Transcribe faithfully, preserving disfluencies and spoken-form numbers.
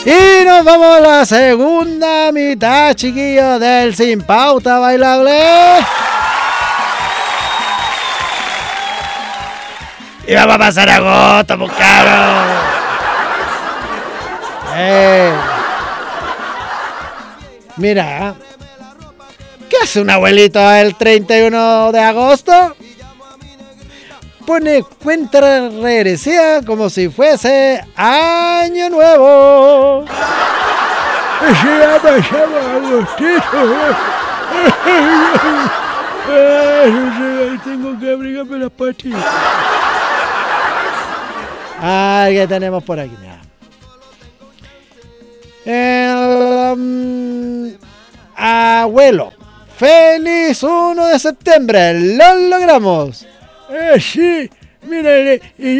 Y nos vamos a la segunda mitad, chiquillos, del Sin Pauta Bailable. Y vamos a pasar a agosto, pues cabrón. Eh. Mira, ¿qué hace un abuelito el treinta y uno de agosto? Pone cuenta regresiva como si fuese Año Nuevo. Ya pasamos agostito. Tengo que abrigarme las patillas. Ah, ¿qué tenemos por aquí? Mira. Eh, um, abuelo, feliz uno de septiembre, lo logramos. Eh, sí, mira, y